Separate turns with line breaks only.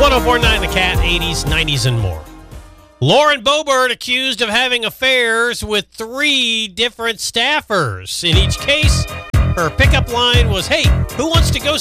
1049 The Cat, 80s, 90s, and more. Lauren Boebert accused of having affairs with 3 different staffers. In each case, her pickup line was, hey, who wants to go